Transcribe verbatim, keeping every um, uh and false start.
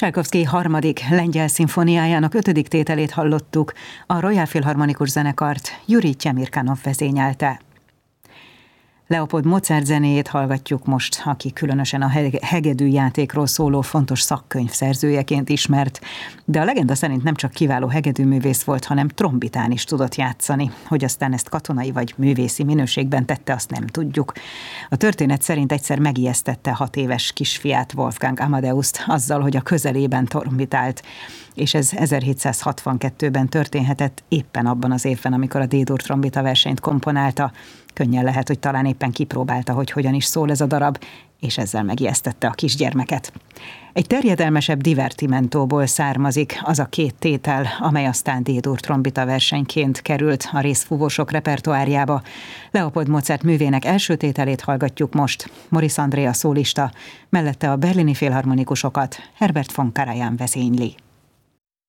Csajkovszky harmadik lengyel szimfóniájának ötödik tételét hallottuk, a Royal Philharmonikus zenekart Jurij Tjemirkanov vezényelte. Leopold Mozart zenéjét hallgatjuk most, aki különösen a hegedűjátékról szóló fontos szakkönyv szerzőjeként ismert, de a legenda szerint nem csak kiváló hegedűművész volt, hanem trombitán is tudott játszani. Hogy aztán ezt katonai vagy művészi minőségben tette, azt nem tudjuk. A történet szerint egyszer megijesztette hat éves kisfiát, Wolfgang Amadeust azzal, hogy a közelében trombitált, és ez ezerhétszázhatvankettőben történhetett, éppen abban az évben, amikor a D-dur trombita versenyt komponálta. Könnyen lehet, hogy talán éppen kipróbálta, hogy hogyan is szól ez a darab, és ezzel megijesztette a kisgyermeket. Egy terjedelmesebb divertimentóból származik az a két tétel, amely aztán D-dur trombita versenyként került a részfúvósok repertoárjába. Leopold Mozart művének első tételét hallgatjuk most. Maurice André a szólista, mellette a berlini filharmonikusokat Herbert von Karajan vezényli.